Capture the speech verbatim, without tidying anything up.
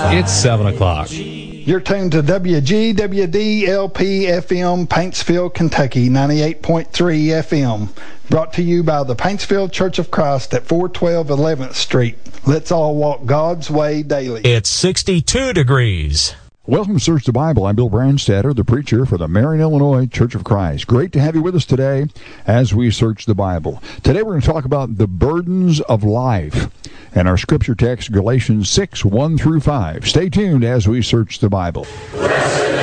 It's seven o'clock. You're tuned to W G W D L P F M, Paintsville, Kentucky, ninety-eight point three F M. Brought to you by the Paintsville Church of Christ at four twelve eleventh Street. Let's all walk God's way daily. It's sixty-two degrees. Welcome to Search the Bible. I'm Bill Brandstatter, the preacher for the Marion, Illinois Church of Christ. Great to have you with us today as we search the Bible. Today we're going to talk about the burdens of life. And our scripture text, Galatians six, one through five. Stay tuned as we search the Bible.